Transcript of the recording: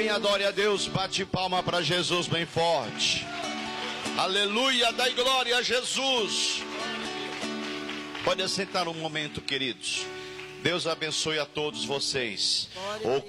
Quem adore a Deus, bate palma para Jesus bem forte. Aleluia, dai glória a Jesus. Pode assentar um momento, queridos. Deus abençoe a todos vocês.